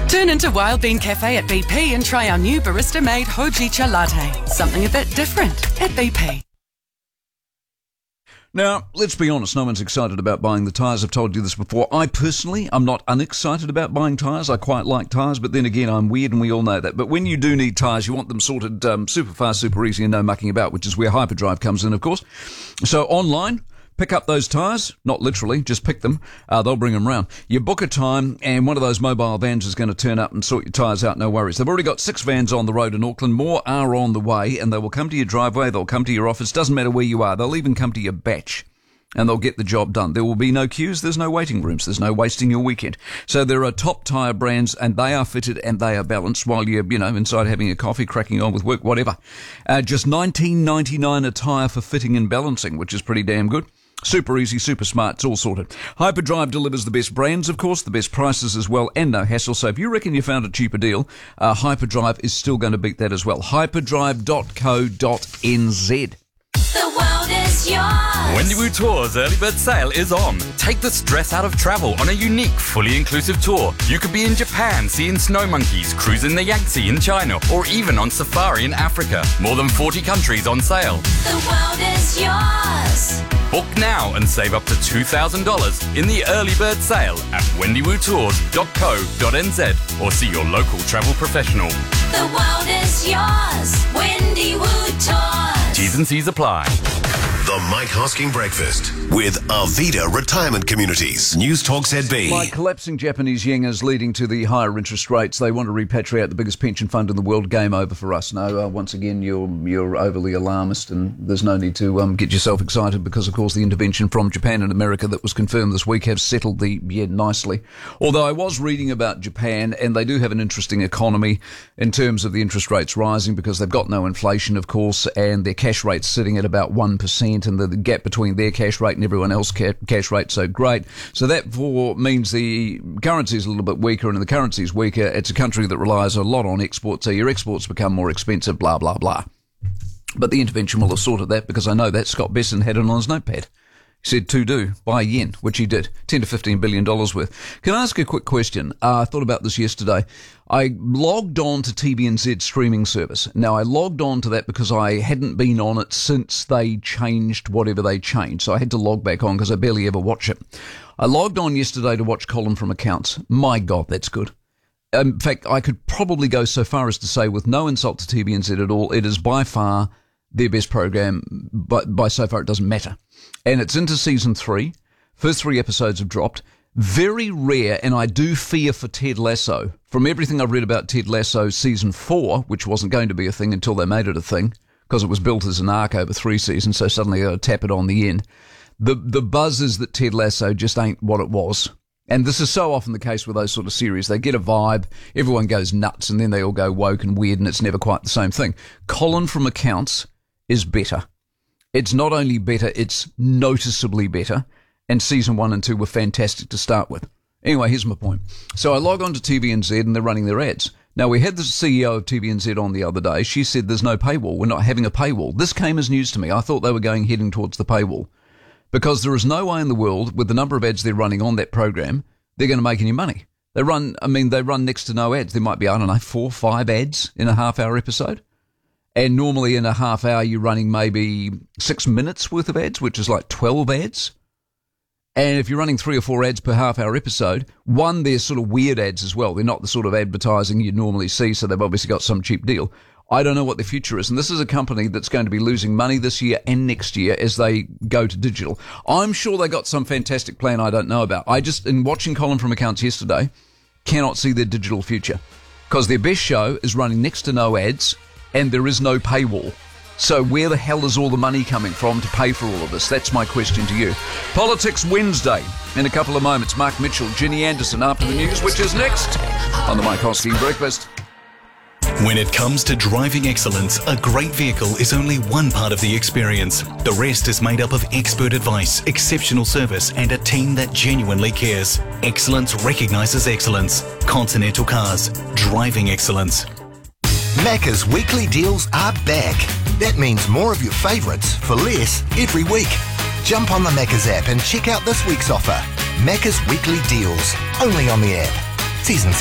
Turn into Wild Bean Cafe at BP and try our new barista-made Hojicha latte. Something a bit different at BP. Now, let's be honest, no one's excited about buying the tyres. I've told you this before. I personally, I'm not unexcited about buying tyres. I quite like tyres, but then again, I'm weird and we all know that. But when you do need tyres, you want them sorted super fast, super easy and no mucking about, which is where Hyperdrive comes in, of course. So online, pick up those tyres, not literally, just pick them. They'll bring them round. You book a time and one of those mobile vans is going to turn up and sort your tyres out, no worries. They've already got 6 vans on the road in Auckland. More are on the way and they will come to your driveway, they'll come to your office, doesn't matter where you are. They'll even come to your batch and they'll get the job done. There will be no queues, there's no waiting rooms, there's no wasting your weekend. So there are top tyre brands and they are fitted and they are balanced while you're, inside having a coffee, cracking on with work, whatever. Just $19.99 a tyre for fitting and balancing, which is pretty damn good. Super easy, super smart, it's all sorted. Hyperdrive delivers the best brands, of course, the best prices as well, and no hassle. So if you reckon you found a cheaper deal, Hyperdrive is still going to beat that as well. Hyperdrive.co.nz. The world is yours. Wendy Wu Tours early bird sale is on. Take the stress out of travel on a unique, fully inclusive tour. You could be in Japan seeing snow monkeys, cruising the Yangtze in China, or even on safari in Africa. More than 40 countries on sale. The world is yours. Book now and save up to $2,000 in the early bird sale at wendywootours.co.nz or see your local travel professional. The world is yours. Wendy Wu Tours. T's and C's apply. The Mike Hosking Breakfast with Arvida Retirement Communities. News Talk ZB. By collapsing Japanese yen is leading to the higher interest rates. They want to repatriate the biggest pension fund in the world. Game over for us. No, once again, you're overly alarmist and there's no need to get yourself excited because, of course, the intervention from Japan and America that was confirmed this week have settled the yen nicely. Although I was reading about Japan and they do have an interesting economy in terms of the interest rates rising because they've got no inflation, of course, and their cash rate's sitting at about 1%. And the gap between their cash rate and everyone else's cash rate so great. So that means the currency is a little bit weaker, and if the currency is weaker, it's a country that relies a lot on exports, so your exports become more expensive, blah, blah, blah. But the intervention will have sorted that because I know that Scott Besson had it on his notepad. He said to do, buy yen, which he did, $10 to $15 billion worth. Can I ask a quick question? I thought about this yesterday. I logged on to TVNZ's streaming service. Now, I logged on to that because I hadn't been on it since they changed whatever they changed. So I had to log back on because I barely ever watch it. I logged on yesterday to watch Colin from Accounts. My God, that's good. In fact, I could probably go so far as to say, with no insult to TVNZ at all, it is by far their best program, but by so far it doesn't matter. And it's into season 3. First 3 episodes have dropped. Very rare, and I do fear for Ted Lasso. From everything I've read about Ted Lasso, season 4, which wasn't going to be a thing until they made it a thing, because it was built as an arc over 3 seasons, so suddenly they tap it on the end. The buzz is that Ted Lasso just ain't what it was. And this is so often the case with those sort of series. They get a vibe, everyone goes nuts, and then they all go woke and weird, and it's never quite the same thing. Colin from Accounts is better. It's not only better, it's noticeably better. And season 1 and 2 were fantastic to start with. Anyway, here's my point. So I log on to TVNZ and they're running their ads. Now, we had the CEO of TVNZ on the other day. She said there's no paywall. We're not having a paywall. This came as news to me. I thought they were heading towards the paywall. Because there is no way in the world, with the number of ads they're running on that program, they're going to make any money. They run next to no ads. There might be, 4 or 5 ads in a half-hour episode. And normally in a half hour, you're running maybe 6 minutes worth of ads, which is like 12 ads. And if you're running 3 or 4 ads per half hour episode, one, they're sort of weird ads as well. They're not the sort of advertising you'd normally see, so they've obviously got some cheap deal. I don't know what the future is. And this is a company that's going to be losing money this year and next year as they go to digital. I'm sure they got some fantastic plan I don't know about. I just, in watching Colin from Accounts yesterday, cannot see their digital future. Because their best show is running next to no ads, and there is no paywall. So where the hell is all the money coming from to pay for all of this? That's my question to you. Politics Wednesday. In a couple of moments, Mark Mitchell, Ginny Anderson after the news, which is next on the Mike Hosking Breakfast. When it comes to driving excellence, a great vehicle is only one part of the experience. The rest is made up of expert advice, exceptional service, and a team that genuinely cares. Excellence recognises excellence. Continental Cars. Driving excellence. Macca's weekly deals are back. That means more of your favourites for less every week. Jump on the Macca's app and check out this week's offer. Macca's weekly deals, only on the app. Season